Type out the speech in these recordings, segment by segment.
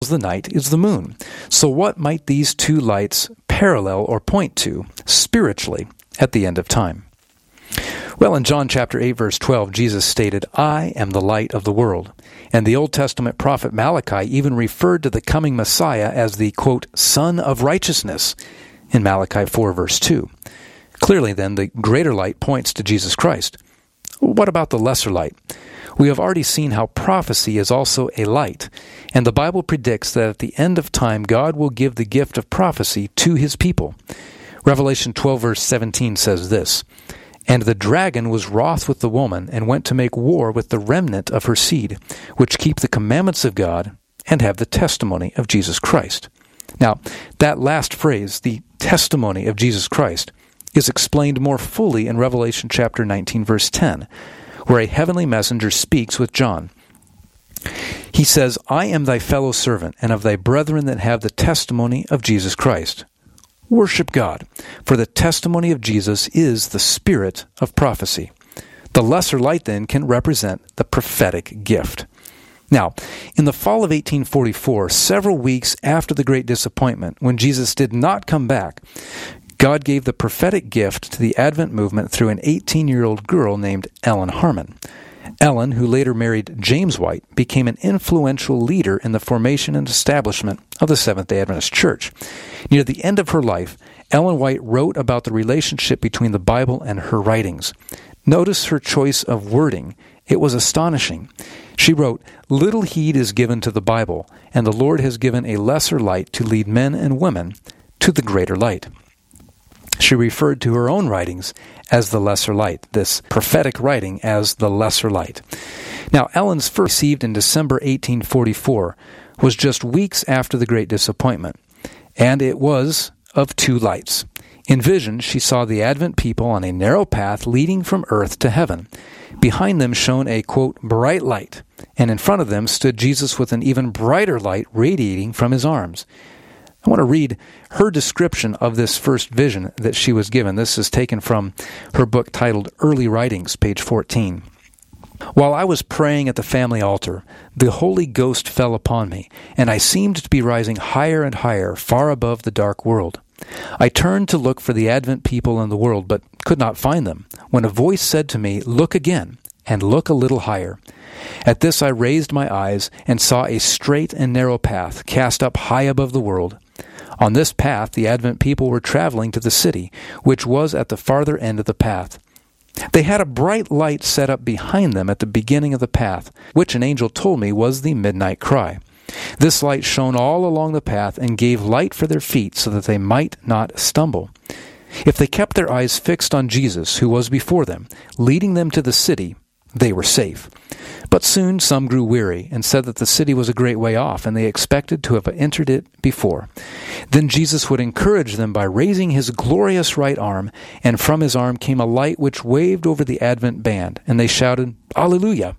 the night is the moon. So what might these two lights parallel or point to spiritually at the end of time? Well, in John chapter 8, verse 12, Jesus stated, "I am the light of the world." And the Old Testament prophet Malachi even referred to the coming Messiah as the, quote, Son of Righteousness in Malachi 4, verse 2. Clearly, then, the greater light points to Jesus Christ. What about the lesser light? We have already seen how prophecy is also a light, and the Bible predicts that at the end of time God will give the gift of prophecy to his people. Revelation 12, verse 17 says this, "And the dragon was wroth with the woman, and went to make war with the remnant of her seed, which keep the commandments of God, and have the testimony of Jesus Christ." Now, that last phrase, the testimony of Jesus Christ, is explained more fully in Revelation chapter 19, verse 10, where a heavenly messenger speaks with John. He says, "I am thy fellow servant, and of thy brethren that have the testimony of Jesus Christ." Worship God, for the testimony of Jesus is the spirit of prophecy. The lesser light, then, can represent the prophetic gift. Now, in the fall of 1844, several weeks after the Great Disappointment, when Jesus did not come back, God gave the prophetic gift to the Advent movement through an 18-year-old girl named Ellen Harmon. Ellen, who later married James White, became an influential leader in the formation and establishment of the Seventh-day Adventist Church. Near the end of her life, Ellen White wrote about the relationship between the Bible and her writings. Notice her choice of wording. It was astonishing. She wrote, "Little heed is given to the Bible, and the Lord has given a lesser light to lead men and women to the greater light." She referred to her own writings as the lesser light, this prophetic writing as the lesser light. Now, Ellen's first received in December 1844 was just weeks after the Great Disappointment, and it was of two lights. In vision, she saw the Advent people on a narrow path leading from earth to heaven. Behind them shone a, quote, bright light, and in front of them stood Jesus with an even brighter light radiating from his arms. I want to read her description of this first vision that she was given. This is taken from her book titled Early Writings, page 14. "While I was praying at the family altar, the Holy Ghost fell upon me, and I seemed to be rising higher and higher, far above the dark world. I turned to look for the Advent people in the world, but could not find them, when a voice said to me, 'Look again, and look a little higher.' At this I raised my eyes, and saw a straight and narrow path cast up high above the world. On this path the Advent people were traveling to the city, which was at the farther end of the path. They had a bright light set up behind them at the beginning of the path, which an angel told me was the midnight cry. This light shone all along the path and gave light for their feet so that they might not stumble. If they kept their eyes fixed on Jesus, who was before them, leading them to the city, they were safe. But soon some grew weary and said that the city was a great way off, and they expected to have entered it before. Then Jesus would encourage them by raising his glorious right arm, and from his arm came a light which waved over the Advent band, and they shouted, 'Alleluia!'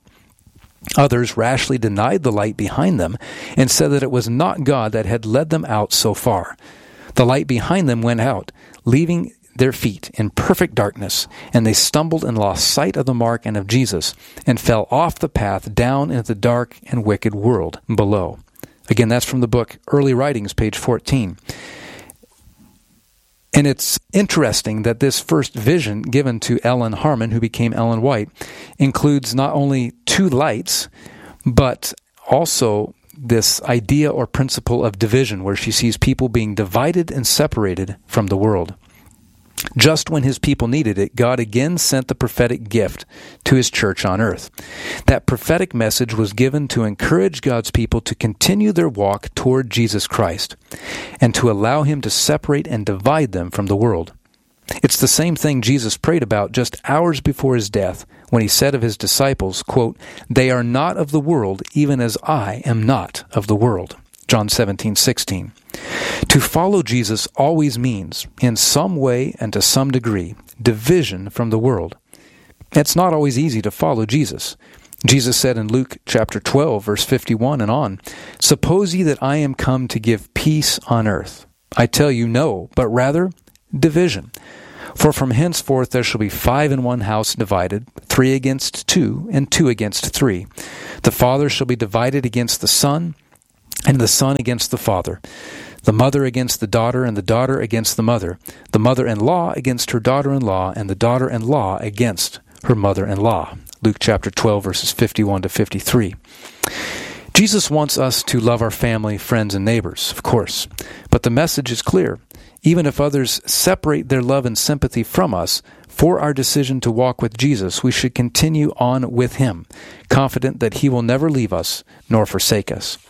Others rashly denied the light behind them and said that it was not God that had led them out so far. The light behind them went out, leaving their feet in perfect darkness, and they stumbled and lost sight of the mark and of Jesus, and fell off the path down into the dark and wicked world below." Again, that's from the book Early Writings, page 14. And it's interesting that this first vision given to Ellen Harmon, who became Ellen White, includes not only two lights, but also this idea or principle of division, where she sees people being divided and separated from the world. Just when his people needed it, God again sent the prophetic gift to his church on earth. That prophetic message was given to encourage God's people to continue their walk toward Jesus Christ and to allow him to separate and divide them from the world. It's the same thing Jesus prayed about just hours before his death when he said of his disciples, quote, "They are not of the world, even as I am not of the world." John 17:16. To follow Jesus always means, in some way and to some degree, division from the world. It's not always easy to follow Jesus. Jesus said in Luke chapter 12, verse 51 and on, "Suppose ye that I am come to give peace on earth? I tell you no, but rather division. For from henceforth there shall be 5 in one house divided, 3 against 2, and 2 against 3. The father shall be divided against the son, and the son against the father, the mother against the daughter, and the daughter against the mother-in-law against her daughter-in-law, and the daughter-in-law against her mother-in-law. Luke chapter 12, verses 51 to 53. Jesus wants us to love our family, friends, and neighbors, of course. But the message is clear. Even if others separate their love and sympathy from us, for our decision to walk with Jesus, we should continue on with Him, confident that He will never leave us nor forsake us.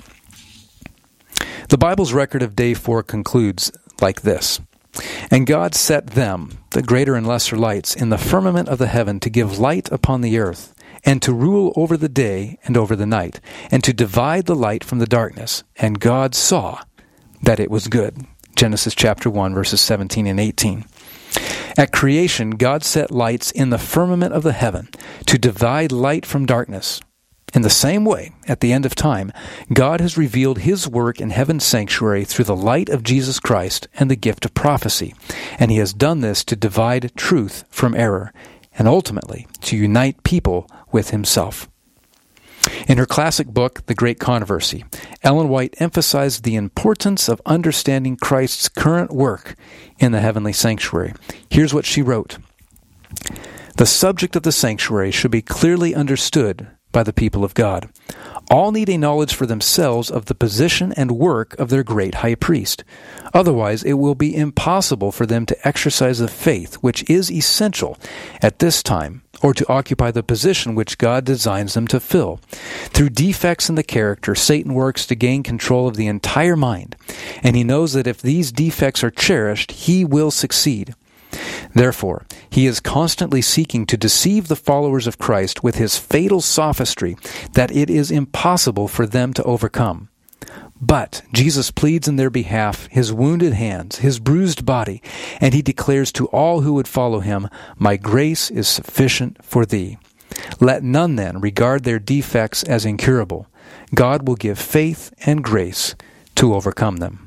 The Bible's record of day 4 concludes like this. And God set them, the greater and lesser lights, in the firmament of the heaven to give light upon the earth, and to rule over the day and over the night, and to divide the light from the darkness. And God saw that it was good. Genesis chapter 1, verses 17 and 18. At creation, God set lights in the firmament of the heaven to divide light from darkness. In the same way, at the end of time, God has revealed His work in heaven's sanctuary through the light of Jesus Christ and the gift of prophecy, and He has done this to divide truth from error, and ultimately to unite people with Himself. In her classic book, The Great Controversy, Ellen White emphasized the importance of understanding Christ's current work in the heavenly sanctuary. Here's what she wrote. The subject of the sanctuary should be clearly understood by the people of God. All need a knowledge for themselves of the position and work of their great high priest. Otherwise, it will be impossible for them to exercise the faith which is essential at this time, or to occupy the position which God designs them to fill. Through defects in the character, Satan works to gain control of the entire mind, and he knows that if these defects are cherished, he will succeed. Therefore, he is constantly seeking to deceive the followers of Christ with his fatal sophistry that it is impossible for them to overcome. But Jesus pleads in their behalf His wounded hands, His bruised body, and He declares to all who would follow Him, "My grace is sufficient for thee." Let none then regard their defects as incurable. God will give faith and grace to overcome them.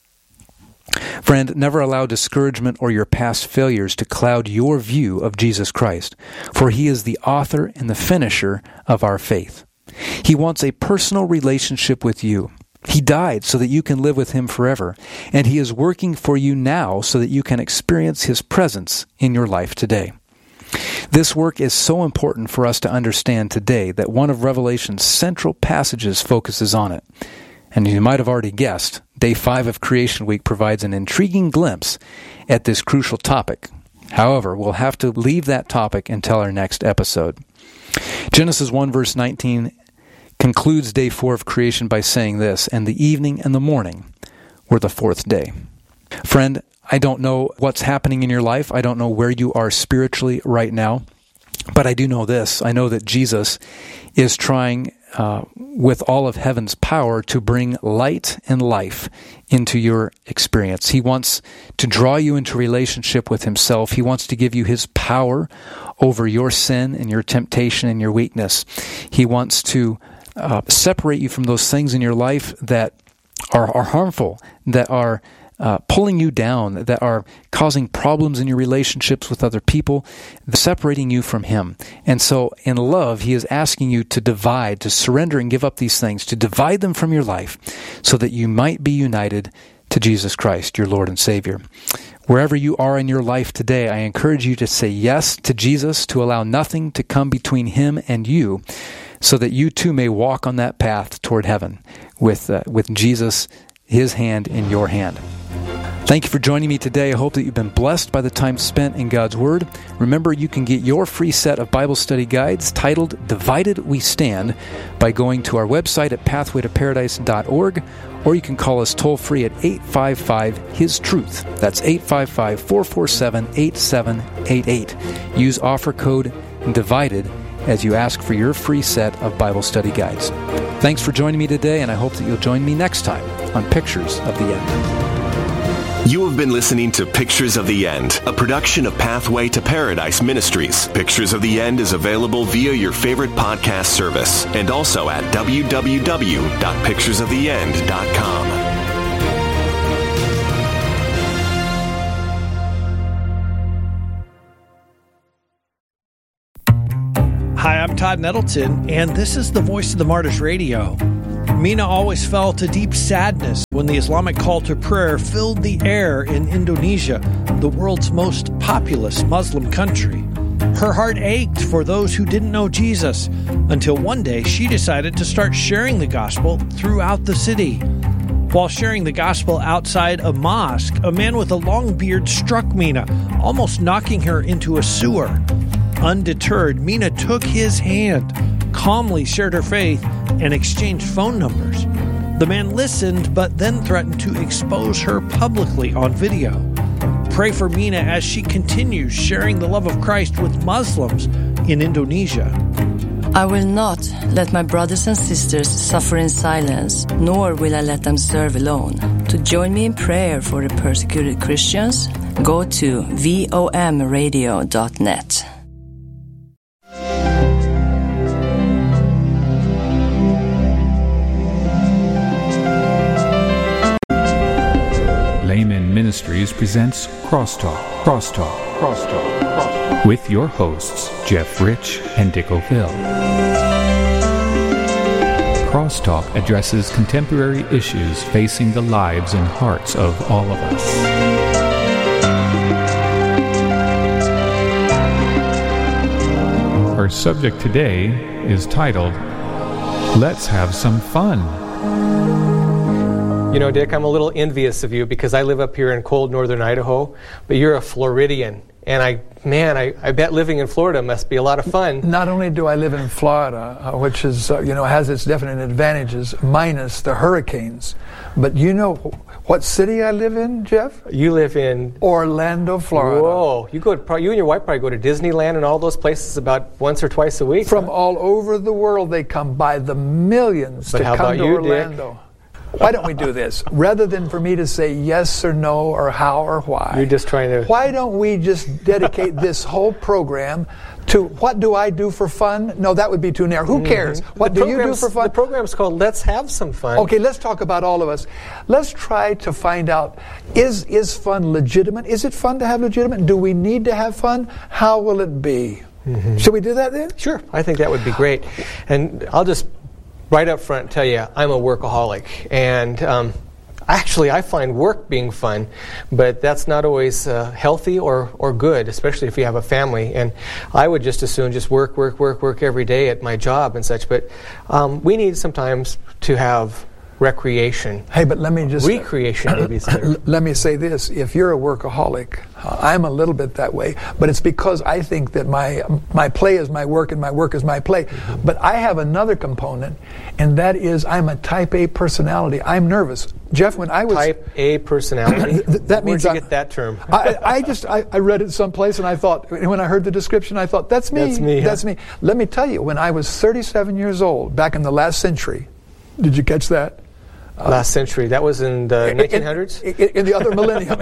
Friend, never allow discouragement or your past failures to cloud your view of Jesus Christ, for He is the author and the finisher of our faith. He wants a personal relationship with you. He died so that you can live with Him forever, and He is working for you now so that you can experience His presence in your life today. This work is so important for us to understand today that one of Revelation's central passages focuses on it. And you might have already guessed, Day 5 of Creation Week provides an intriguing glimpse at this crucial topic. However, we'll have to leave that topic until our next episode. Genesis 1 verse 19 concludes Day 4 of creation by saying this, "And the evening and the morning were the fourth day." Friend, I don't know what's happening in your life. I don't know where you are spiritually right now. But I do know this. I know that Jesus is trying with all of heaven's power to bring light and life into your experience. He wants to draw you into relationship with Himself. He wants to give you His power over your sin and your temptation and your weakness. He wants to separate you from those things in your life that are harmful, that are pulling you down, that are causing problems in your relationships with other people, separating you from Him. And so in love, He is asking you to divide, to surrender and give up these things, to divide them from your life so that you might be united to Jesus Christ, your Lord and Savior. Wherever you are in your life today, I encourage you to say yes to Jesus, to allow nothing to come between Him and you, so that you too may walk on that path toward heaven with Jesus, His hand in your hand. Thank you for joining me today. I hope that you've been blessed by the time spent in God's Word. Remember, you can get your free set of Bible study guides titled Divided We Stand by going to our website at pathwaytoparadise.org, or you can call us toll-free at 855-HIS-TRUTH. That's 855-447-8788. Use offer code DIVIDED as you ask for your free set of Bible study guides. Thanks for joining me today, and I hope that you'll join me next time on Pictures of the End. You have been listening to Pictures of the End, a production of Pathway to Paradise Ministries. Pictures of the End is available via your favorite podcast service and also at www.picturesoftheend.com. Hi, I'm Todd Nettleton, and this is the Voice of the Martyrs Radio. Mina always felt a deep sadness when the Islamic call to prayer filled the air in Indonesia, the world's most populous Muslim country. Her heart ached for those who didn't know Jesus, until one day she decided to start sharing the gospel throughout the city. While sharing the gospel outside a mosque, a man with a long beard struck Mina, almost knocking her into a sewer. Undeterred, Mina took his hand, calmly shared her faith, and exchanged phone numbers. The man listened, but then threatened to expose her publicly on video. Pray for Mina as she continues sharing the love of Christ with Muslims in Indonesia. I will not let my brothers and sisters suffer in silence, nor will I let them serve alone. To join me in prayer for the persecuted Christians, go to vomradio.net. Layman Ministries presents Crosstalk with your hosts, Jeff Rich and Dick O'Phil. Crosstalk addresses contemporary issues facing the lives and hearts of all of us. Our subject today is titled, Let's Have Some Fun. You know, Dick, I'm a little envious of you because I live up here in cold northern Idaho, but you're a Floridian. And I bet living in Florida must be a lot of fun. Not only do I live in Florida, which is, has its definite advantages, minus the hurricanes, but you know what city I live in, Jeff? You live in Orlando, Florida. Whoa! You and your wife probably go to Disneyland and all those places about once or twice a week. From all over the world, they come by the millions to come to Orlando. Dick? Why don't we do this? Rather than for me to say yes or no or how or why. You're just trying to... Why don't we just dedicate this whole program to what do I do for fun? No, that would be too narrow. Who cares? What do you do for fun? The program's called Let's Have Some Fun. Okay, let's talk about all of us. Let's try to find out, is fun legitimate? Is it fun to have legitimate? Do we need to have fun? How will it be? Should we do that then? Sure. I think that would be great. And I'll just... right up front tell you I'm a workaholic, and actually I find work being fun, but that's not always healthy or good, especially if you have a family. And I would just as soon just work every day at my job and such, but we need sometimes to have recreation. Hey, but let me just... recreation, maybe. Let me say this. If you're a workaholic, I'm a little bit that way, but it's because I think that my play is my work and my work is my play. But I have another component, and that is I'm a type A personality. I'm nervous. Jeff, when I was... Type A personality? That means where'd you get that term? I read it someplace, and I thought, when I heard the description, I thought, that's me. That's me. That's me. Let me tell you, when I was 37 years old, back in the last century, did you catch that? Last century. That was in the 1900s? In the other millennium.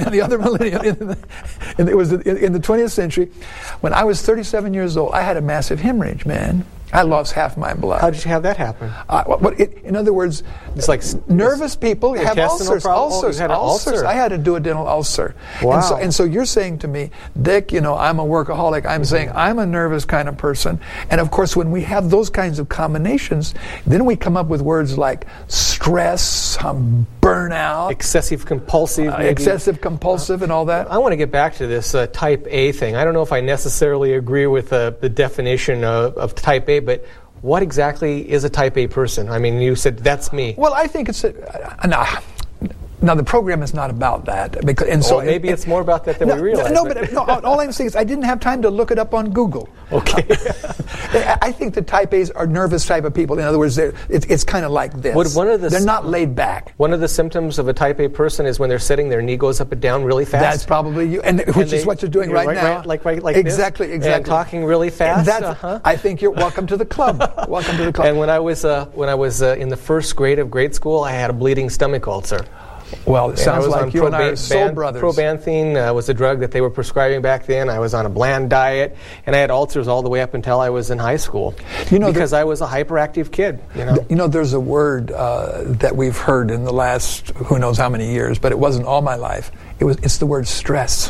It was in the 20th century. When I was 37 years old, I had a massive hemorrhage, man. I lost half my blood. How did you have that happen? In other words, it's like nervous people have ulcers. Ulcers. You had an ulcer. I had a duodenal ulcer. Wow. And so you're saying to me, Dick, I'm a workaholic. I'm saying I'm a nervous kind of person. And of course, when we have those kinds of combinations, then we come up with words like stress, burnout, excessive compulsive, and all that. I want to get back to this type A thing. I don't know if I necessarily agree with the definition of type A, but what exactly is a type A person? I mean, you said that's me. Well, I think it's now the program is not about that, maybe it's more about that than we realize. No, all I'm saying is I didn't have time to look it up on Google. Okay. I think the type A's are nervous type of people. In other words, it's kind of like this. They're not laid back. One of the symptoms of a type A person is when they're sitting, their knee goes up and down really fast. That's probably you, which is what you're doing right now. Like exactly, this. And talking really fast. I think you're welcome to the club. Welcome to the club. And when I was in the first grade of grade school, I had a bleeding stomach ulcer. Well, it sounds like you and I are soul brothers. Probanthine was a drug that they were prescribing back then. I was on a bland diet, and I had ulcers all the way up until I was in high school. Because I was a hyperactive kid. There's a word that we've heard in the last who knows how many years, but it wasn't all my life. It's the word stress.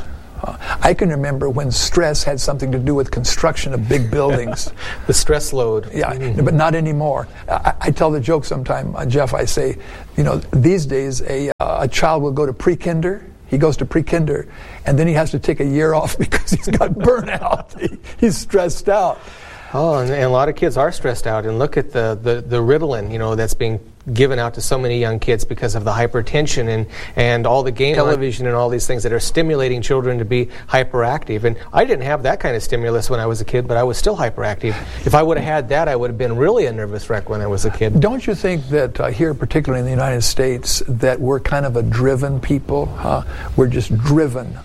I can remember when stress had something to do with construction of big buildings. The stress load. Yeah, but not anymore. I tell the joke sometime, Jeff, I say, these days a child will go to pre-kinder. He goes to pre-kinder, and then he has to take a year off because he's got burnout. He's stressed out. Oh, and a lot of kids are stressed out. And look at the Ritalin, that's being given out to so many young kids because of the hypertension and all the game television and all these things that are stimulating children to be hyperactive. And I didn't have that kind of stimulus when I was a kid, but I was still hyperactive. If I would have had that, I would have been really a nervous wreck when I was a kid. Don't you think that here, particularly in the United States, that we're kind of a driven people? We're just driven.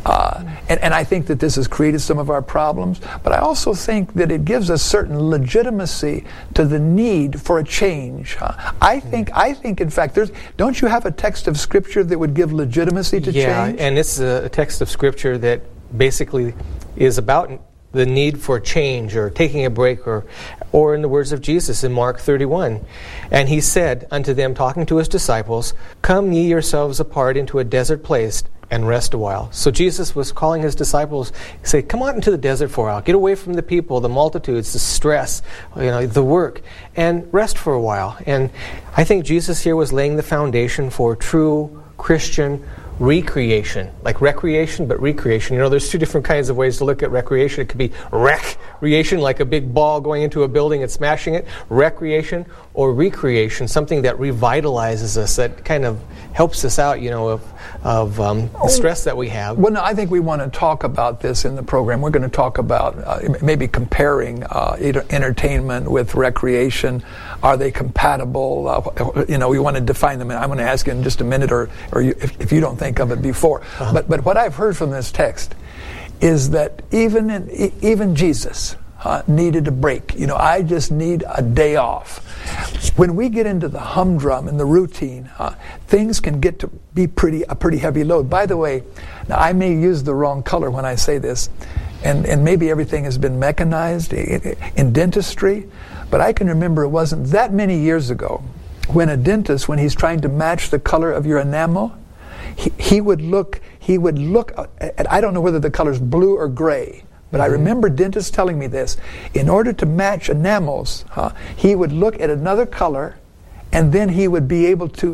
And I think that this has created some of our problems, but I also think that it gives us certain legitimacy to the need for a change. I think, in fact, don't you have a text of Scripture that would give legitimacy to change? Yeah, and it's a text of Scripture that basically is about the need for change or taking a break, or in the words of Jesus in Mark 31. And he said unto them, talking to his disciples, "Come ye yourselves apart into a desert place, and rest a while." So Jesus was calling his disciples, say, come out into the desert for a while. Get away from the people, the multitudes, the stress, the work, and rest for a while. And I think Jesus here was laying the foundation for true Christian recreation, like recreation, but recreation. There's two different kinds of ways to look at recreation. It could be recreation, like a big ball going into a building and smashing it, recreation, or recreation, something that revitalizes us, that kind of helps us out, of the stress that we have. Well, no, I think we want to talk about this in the program. We're going to talk about maybe comparing entertainment with recreation. Are they compatible? We want to define them. And I'm going to ask you in just a minute, or if you don't think of it before. But what I've heard from this text is that even Jesus needed a break. I just need a day off. When we get into the humdrum and the routine, things can get to be a pretty heavy load. By the way, now I may use the wrong color when I say this, and maybe everything has been mechanized in dentistry, but I can remember it wasn't that many years ago when a dentist, when he's trying to match the color of your enamel, he would look at, I don't know whether the color's blue or gray, but I remember dentists telling me this. In order to match enamels, he would look at another color, and then he would be able to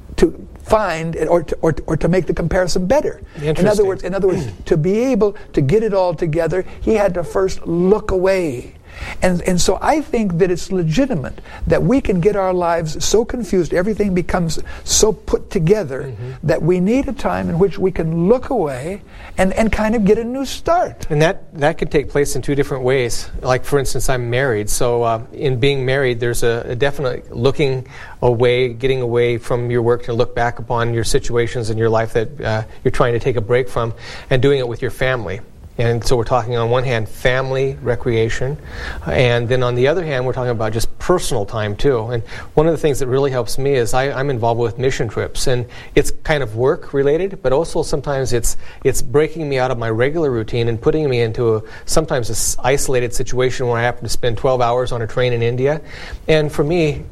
find or to make the comparison better. In other words, to be able to get it all together, he had to first look away. And so I think that it's legitimate that we can get our lives so confused, everything becomes so put together, that we need a time in which we can look away and kind of get a new start. And that could take place in two different ways. Like, for instance, I'm married. So in being married, there's a definite looking away, getting away from your work to look back upon your situations in your life that you're trying to take a break from, and doing it with your family. And so we're talking on one hand family recreation, and then on the other hand we're talking about just personal time too. And one of the things that really helps me is I'm involved with mission trips, and it's kind of work related, but also sometimes it's breaking me out of my regular routine and putting me into sometimes an isolated situation where I happen to spend 12 hours on a train in India. And for me,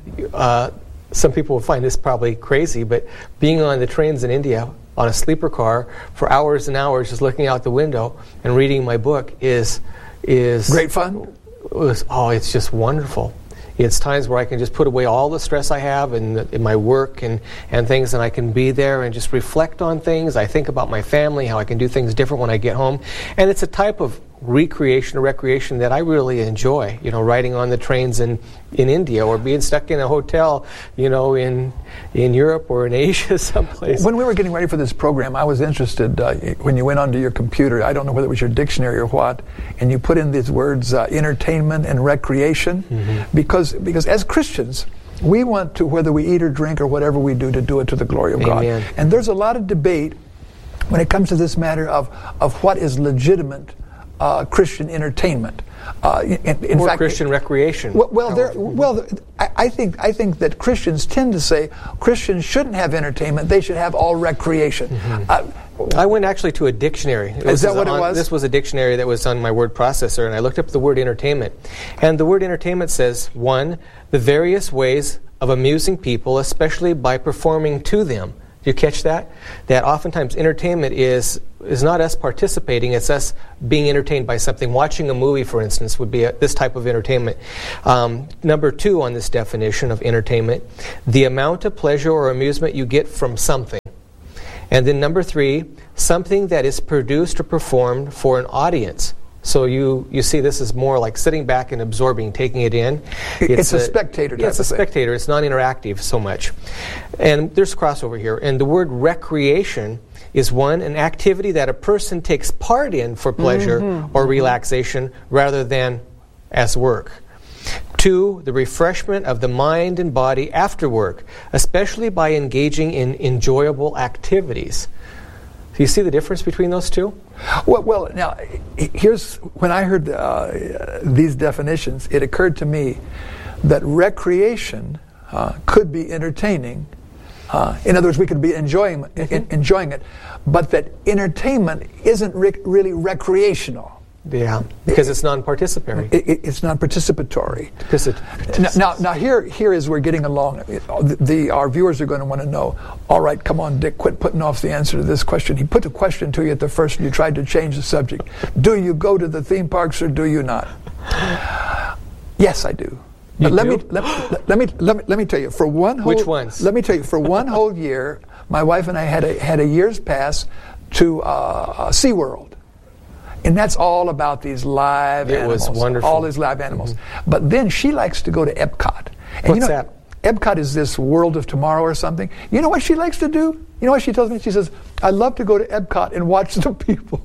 some people will find this probably crazy, but being on the trains in India on a sleeper car for hours and hours, just looking out the window and reading my book is great fun. It's just wonderful. It's times where I can just put away all the stress I have in my work and things, and I can be there and just reflect on things. I think about my family, how I can do things different when I get home, and it's a type of recreation or recreation that I really enjoy. Riding on the trains in India, or being stuck in a hotel, in Europe or in Asia someplace. When we were getting ready for this program, I was interested when you went onto your computer, I don't know whether it was your dictionary or what, and you put in these words, entertainment and recreation, because as Christians, we want to, whether we eat or drink or whatever we do, to do it to the glory of God. And there's a lot of debate when it comes to this matter of what is legitimate Christian entertainment. In fact, Christian recreation. I think that Christians tend to say Christians shouldn't have entertainment; they should have all recreation. I went actually to a dictionary. Is that what it was? This was a dictionary that was on my word processor, and I looked up the word entertainment. And the word entertainment says, 1, the various ways of amusing people, especially by performing to them Do you catch that? That oftentimes entertainment is not us participating, it's us being entertained by something. Watching a movie, for instance, would be this type of entertainment. Number 2 on this definition of entertainment, the amount of pleasure or amusement you get from something. And then number 3, something that is produced or performed for an audience. So you see this is more like sitting back and absorbing, taking it in. It's a spectator type of thing. It's a spectator. It's non-interactive so much. And there's crossover here. And the word recreation is an activity that a person takes part in for pleasure or relaxation rather than as work. 2, the refreshment of the mind and body after work, especially by engaging in enjoyable activities. Do you see the difference between those two? Well, now, here's, when I heard these definitions, it occurred to me that recreation could be entertaining. In other words, we could be enjoying it, but that entertainment isn't really recreational. Yeah, because it's non-participatory. It's non-participatory. Now here is we're getting along. Our viewers are going to want to know, all right, come on, Dick, quit putting off the answer to this question. He put the question to you at the first and you tried to change the subject. Do you go to the theme parks or do you not? Yes, I do. But let me tell you, for one whole... Which ones? Let me tell you, for one whole year, my wife and I had a year's pass to SeaWorld. And that's all about these live animals. It was wonderful. All these live animals. Mm-hmm. But then she likes to go to Epcot. And What's that? Epcot is this World of Tomorrow or something. You know what she likes to do? You know what she tells me? She says, I love to go to Epcot and watch the people.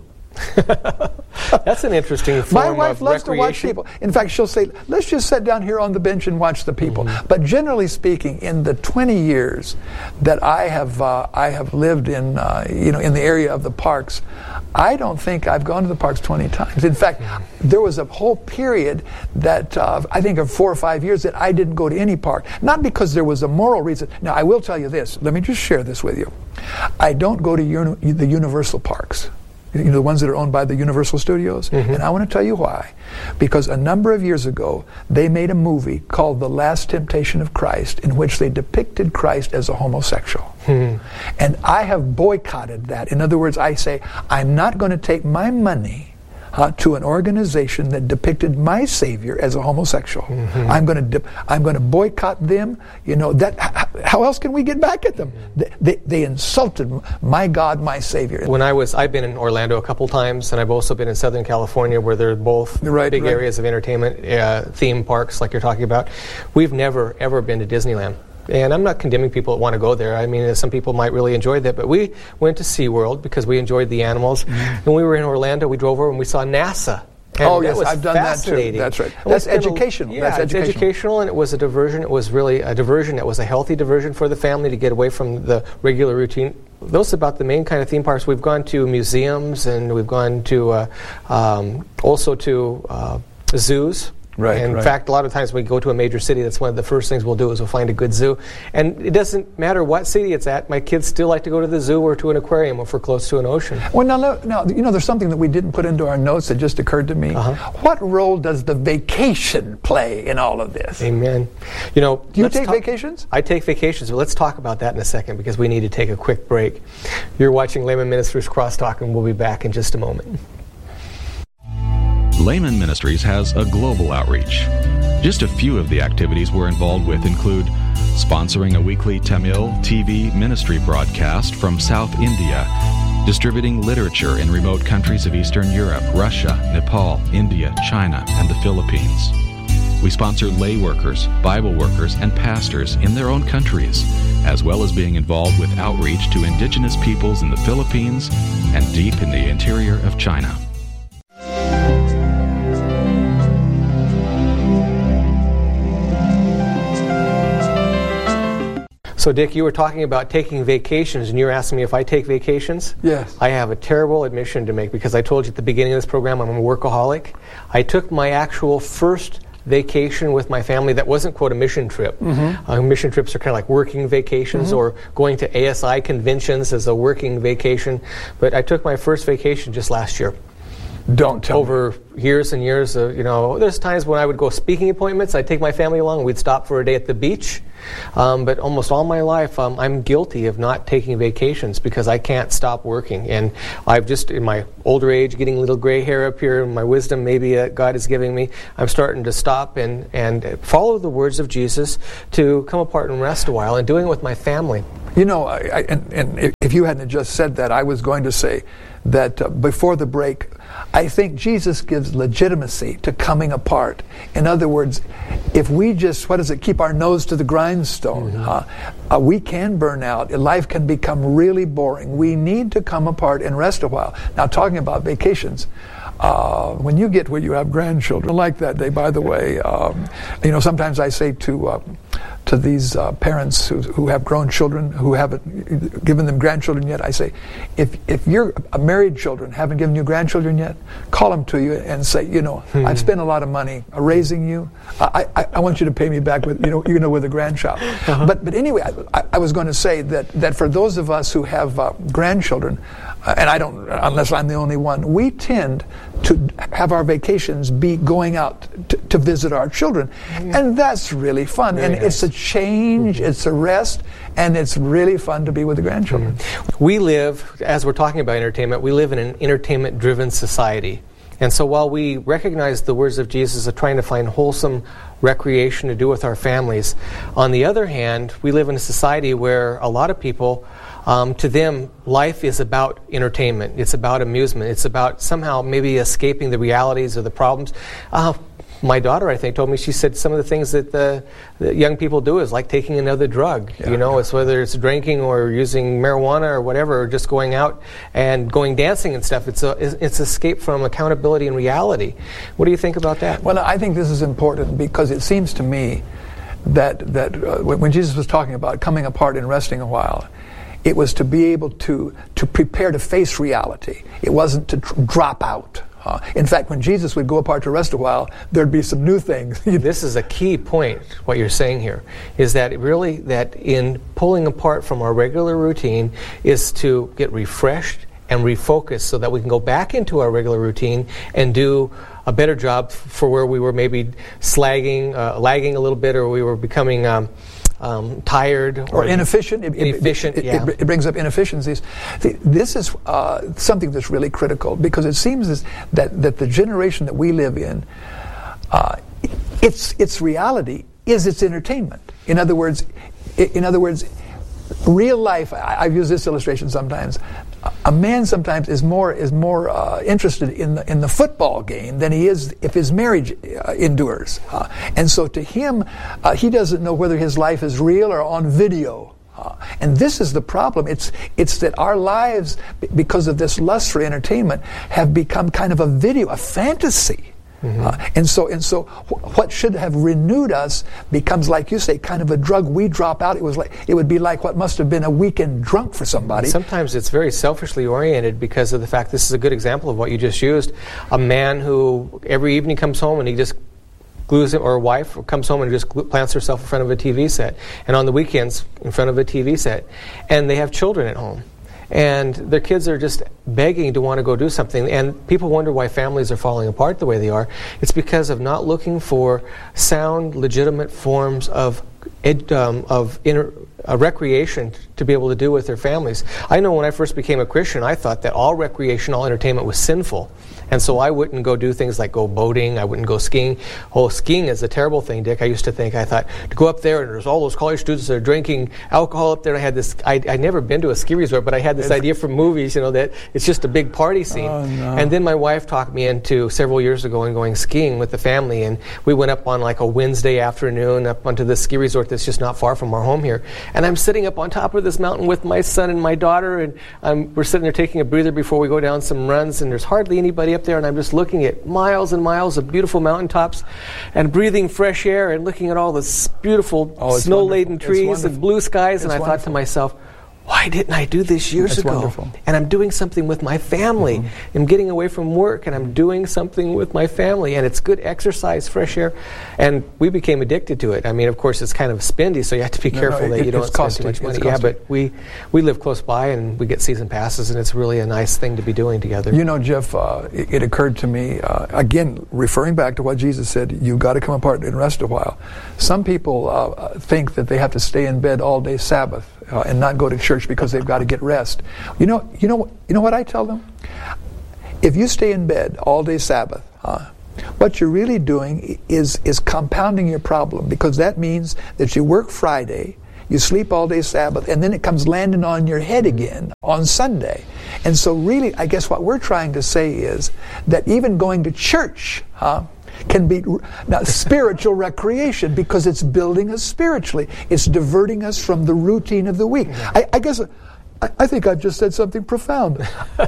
That's an interesting form My wife of loves recreation. to watch people. In fact, she'll say, let's just sit down here on the bench and watch the people. Mm-hmm. But generally speaking, in the 20 years that I have lived in in the area of the parks, I don't think I've gone to the parks 20 times. In fact, there was a whole period that I think of 4 or 5 years that I didn't go to any park. Not because there was a moral reason. Now, I will tell you this. Let me just share this with you. I don't go to the Universal parks. The ones that are owned by the Universal Studios. Mm-hmm. And I want to tell you why. Because a number of years ago, they made a movie called The Last Temptation of Christ, in which they depicted Christ as a homosexual. Mm-hmm. And I have boycotted that. In other words, I say, I'm not going to take my money to an organization that depicted my Savior as a homosexual. Mm-hmm. I'm going to boycott them. How else can we get back at them? They insulted my God, my Savior. I've been in Orlando a couple times, and I've also been in Southern California, where they're both big areas of entertainment, theme parks like you're talking about. We've never ever been to Disneyland. And I'm not condemning people that want to go there. I mean, some people might really enjoy that. But we went to SeaWorld because we enjoyed the animals. Mm-hmm. When we were in Orlando, we drove over and we saw NASA. And yes, I've done that too. That's right. That's educational. It's educational, and it was a diversion. It was really a diversion. It was a healthy diversion for the family to get away from the regular routine. Those are about the main kind of theme parks. We've gone to museums, and we've gone to also to zoos. Right. And in fact, a lot of times when we go to a major city, that's one of the first things we'll do is we'll find a good zoo. And it doesn't matter what city it's at. My kids still like to go to the zoo or to an aquarium if we're close to an ocean. Well, now, there's something that we didn't put into our notes that just occurred to me. Uh-huh. What role does the vacation play in all of this? Amen. Do you take vacations? I take vacations. But let's talk about that in a second, because we need to take a quick break. You're watching Layman Ministries Crosstalk, and we'll be back in just a moment. Layman Ministries has a global outreach. Just a few of the activities we're involved with include sponsoring a weekly Tamil TV ministry broadcast from South India, distributing literature in remote countries of Eastern Europe, Russia, Nepal, India, China, and the Philippines. We sponsor lay workers, Bible workers, and pastors in their own countries, as well as being involved with outreach to indigenous peoples in the Philippines and deep in the interior of China. So, Dick, you were talking about taking vacations, and you were asking me if I take vacations. Yes. I have a terrible admission to make, because I told you at the beginning of this program I'm a workaholic. I took my actual first vacation with my family that wasn't, quote, a mission trip. Mm-hmm. Mission trips are kind of like working vacations, mm-hmm. or going to ASI conventions as a working vacation. But I took my first vacation just last year. Don't tell Over me. Years and years of, there's times when I would go speaking appointments, I'd take my family along, we'd stop for a day at the beach. But almost all my life, I'm guilty of not taking vacations because I can't stop working. And I've just, in my older age, getting a little gray hair up here, and my wisdom maybe that God is giving me, I'm starting to stop and follow the words of Jesus to come apart and rest a while, and doing it with my family. You know, and if you hadn't just said that, I was going to say that before the break, I think Jesus gives legitimacy to coming apart. In other words, if we just, keep our nose to the grindstone, we can burn out. Life can become really boring. We need to come apart and rest a while. Now, talking about vacations, when you get where you have grandchildren, like that day, by the way, sometimes I say to these parents who have grown children, who haven't given them grandchildren yet, I say, if you're married children, haven't given you grandchildren yet, call them to you and say, I've spent a lot of money raising you. I want you to pay me back with, with a grandchild. But anyway, I was going to say that for those of us who have grandchildren, and I don't, unless I'm the only one, we tend to have our vacations be going out to visit our children. And that's really fun. Very nice. It's a change, it's a rest, and it's really fun to be with the grandchildren. We live, as we're talking about entertainment, we live in an entertainment-driven society. And so while we recognize the words of Jesus of trying to find wholesome recreation to do with our families, on the other hand, we live in a society where a lot of people, to them, life is about entertainment. It's about amusement. It's about somehow maybe escaping the realities or the problems. My daughter, I think, told me, she said some of the things that the young people do is like taking another drug. It's whether it's drinking or using marijuana or whatever, or just going out and going dancing and stuff. It's escape from accountability and reality. What do you think about that? Well, I think this is important because it seems to me that when Jesus was talking about coming apart and resting a while, it was to be able to prepare to face reality. It wasn't to drop out. In fact, when Jesus would go apart to rest a while, there'd be some new things. This is a key point, what you're saying here, is that really that in pulling apart from our regular routine is to get refreshed and refocused so that we can go back into our regular routine and do a better job for where we were maybe lagging a little bit, or we were becoming tired or inefficient. It brings up inefficiencies. This is something that's really critical, because it seems that the generation that we live in, its reality is its entertainment. In other words, real life. I've used this illustration sometimes. A man sometimes is more interested in the football game than he is if his marriage endures, and so to him, he doesn't know whether his life is real or on video. And this is the problem. It's that our lives, because of this lust for entertainment, have become kind of a video, a fantasy. And so what should have renewed us becomes, like you say, kind of a drug. We drop out. It would be like what must have been a weekend drunk for somebody. Sometimes it's very selfishly oriented because of the fact, this is a good example of what you just used. A man who every evening comes home and he just glues it, or a wife comes home and just plants herself in front of a TV set, and on the weekends in front of a TV set, and they have children at home. And their kids are just begging to want to go do something. And people wonder why families are falling apart the way they are. It's because of not looking for sound, legitimate forms of recreation to be able to do with their families. I know when I first became a Christian, I thought that all recreation, all entertainment was sinful. And so I wouldn't go do things like go boating. I wouldn't go skiing. Oh, skiing is a terrible thing, Dick. I used to think, I thought, to go up there and there's all those college students that are drinking alcohol up there. And I had this, I'd never been to a ski resort, but I had this idea from movies, that it's just a big party scene. Oh, no. And then my wife talked me into several years ago and going skiing with the family. And we went up on like a Wednesday afternoon up onto the ski resort that's just not far from our home here. And I'm sitting up on top of this mountain with my son and my daughter, and we're sitting there taking a breather before we go down some runs, and there's hardly anybody up there, and I'm just looking at miles and miles of beautiful mountaintops and breathing fresh air and looking at all this beautiful snow-laden trees and blue skies, and I thought to myself, why didn't I do this years ago? Wonderful. And I'm doing something with my family. I'm getting away from work, and I'm doing something with my family, and it's good exercise, fresh air. And we became addicted to it. I mean, of course, it's kind of spendy, so you have to be careful that you don't spend too much money. Yeah, but we live close by, and we get season passes, and it's really a nice thing to be doing together. You know, Jeff, it occurred to me, again, referring back to what Jesus said, you've got to come apart and rest a while. Some people think that they have to stay in bed all day Sabbath and not go to church because they've got to get rest. You know what I tell them? If you stay in bed all day Sabbath, what you're really doing is compounding your problem, because that means that you work Friday, you sleep all day Sabbath, and then it comes landing on your head again on Sunday. And so really, I guess what we're trying to say is that even going to church can be now spiritual recreation, because it's building us spiritually. It's diverting us from the routine of the week. I guess I think I've just said something profound.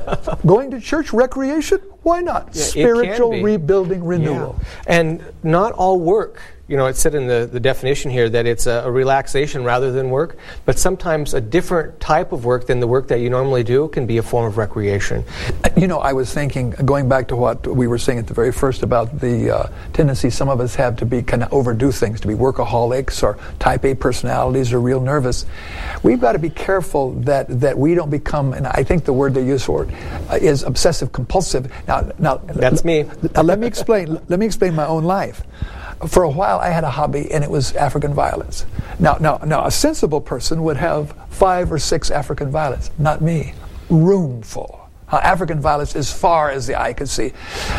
Going to church, recreation? Why not? Yeah, spiritual rebuilding, renewal. Yeah. And not all work. You know, it said in the definition here that it's a relaxation rather than work, but sometimes a different type of work than the work that you normally do can be a form of recreation. You know, I was thinking, going back to what we were saying at the very first about the tendency some of us have to be kind of overdo things, to be workaholics or type A personalities or real nervous. We've got to be careful that we don't become, and I think the word they use for it is obsessive compulsive. Now that's me. Now let me explain. Let me explain my own life. For a while, I had a hobby, and it was African violets. Now, a sensible person would have 5 or 6 African violets. Not me. Room full. African violets as far as the eye could see.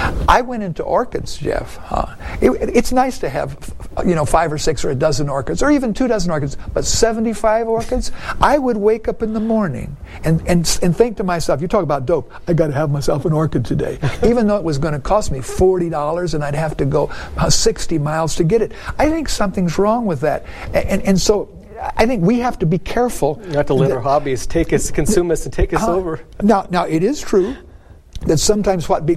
I went into orchids, Jeff. It's nice to have, 5 or 6 or a dozen orchids, or even 2 dozen orchids, but 75 orchids? I would wake up in the morning and think to myself, you talk about dope, I got to have myself an orchid today. Even though it was going to cost me $40 and I'd have to go 60 miles to get it. I think something's wrong with that. And so I think we have to be careful not to let our hobbies consume us and take us over. Now, it is true that sometimes what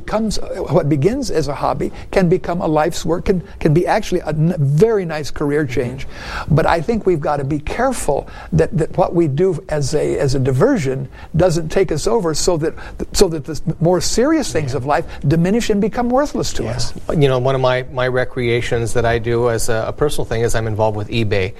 begins as a hobby can become a life's work, can be actually a very nice career change. But I think we've got to be careful that what we do as a diversion doesn't take us over, so that the more serious things of life diminish and become worthless to us. You know, one of my recreations that I do as a personal thing is I'm involved with eBay.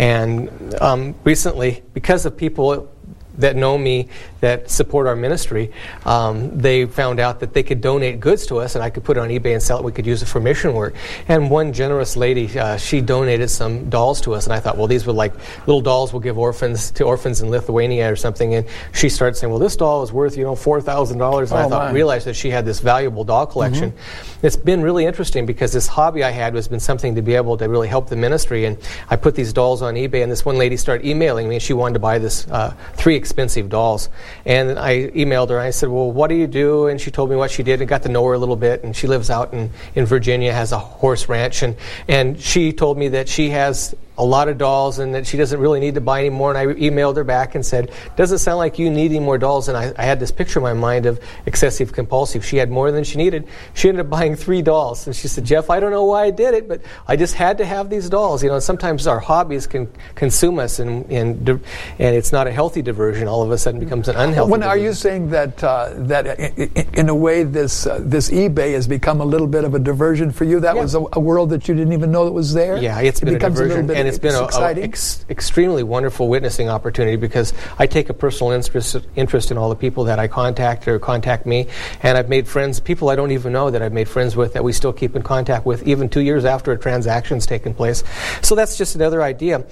And recently, because of people that know me, that support our ministry, they found out that they could donate goods to us, and I could put it on eBay and sell it. We could use it for mission work. And one generous lady, she donated some dolls to us, and I thought, well, these were like little dolls we'll give to orphans in Lithuania or something. And she started saying, well, this doll is worth, $4,000. And I realized that she had this valuable doll collection. It's been really interesting, because this hobby I had has been something to be able to really help the ministry. And I put these dolls on eBay, and this one lady started emailing me, and she wanted to buy this 3 expensive dolls. And I emailed her, and I said, well, what do you do? And she told me what she did, and got to know her a little bit. And she lives out in Virginia, has a horse ranch. And she told me that she has a lot of dolls and that she doesn't really need to buy any more. And I emailed her back and said, doesn't sound like you need any more dolls. And I had this picture in my mind of excessive compulsive. She had more than she needed. She ended up buying 3 dolls. And she said, Jeff, I don't know why I did it, but I just had to have these dolls. Sometimes our hobbies can consume us, and it's not a healthy diversion. All of a sudden becomes an unhealthy diversion. Are you saying that in a way this eBay has become a little bit of a diversion for you? That was a world that you didn't even know that was there? Yeah, it's been a diversion. And it's been an extremely wonderful witnessing opportunity, because I take a personal interest in all the people that I contact or contact me. And I've made friends, people I don't even know that I've made friends with, that we still keep in contact with, even 2 years after a transaction's taken place. So that's just another idea.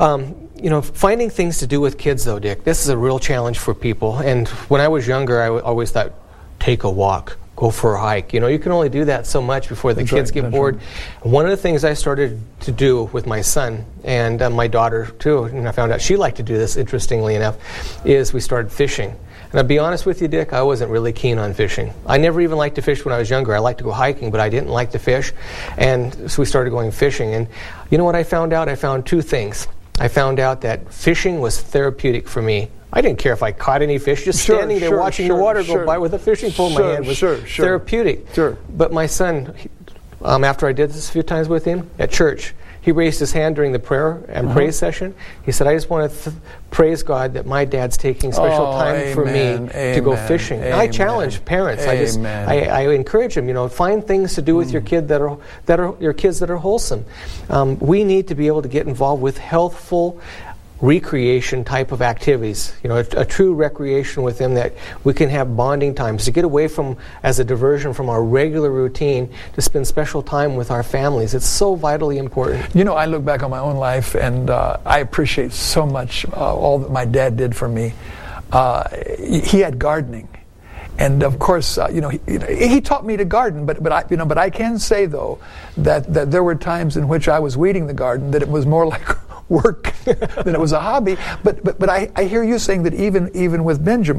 Finding things to do with kids, though, Dick, this is a real challenge for people. And when I was younger, I always thought, take a walk. Go for a hike. You can only do that so much before the kids get bored. Right. One of the things I started to do with my son and my daughter too, and I found out she liked to do this, interestingly enough, is we started fishing. And I'll be honest with you, Dick, I wasn't really keen on fishing. I never even liked to fish when I was younger. I liked to go hiking, but I didn't like to fish. And so we started going fishing. And you know what I found out? I found 2 things. I found out that fishing was therapeutic for me. I didn't care if I caught any fish. Just standing there watching the water go by with a fishing pole in my hand was therapeutic. Sure. But my son, after I did this a few times with him at church, he raised his hand during the prayer and praise session. He said, I just want to praise God that my dad's taking special time for me to go fishing. And I challenge parents. I encourage them, find things to do with your kid that are your kids that are wholesome. We need to be able to get involved with healthful recreation type of activities, a true recreation with them, that we can have bonding times to get away from, as a diversion from our regular routine, to spend special time with our families. It's so vitally important. I look back on my own life, and I appreciate so much all that my dad did for me. He had gardening. And of course, he taught me to garden. But I can say though that there were times in which I was weeding the garden that it was more like work than it was a hobby. But I hear you saying that even with Benjamin,